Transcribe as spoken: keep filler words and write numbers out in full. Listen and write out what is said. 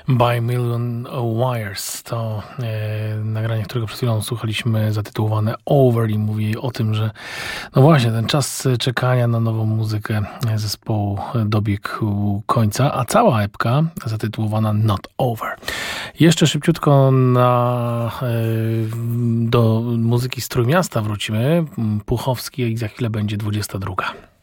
By Million Wires to e, nagranie, którego przed chwilą słuchaliśmy, zatytułowane Over, i mówi o tym, że no właśnie ten czas czekania na nową muzykę zespołu dobiegł końca, a cała epka zatytułowana Not Over. Jeszcze szybciutko na, e, do muzyki z Trójmiasta wrócimy. Puchowski i za chwilę będzie dwudziesta druga.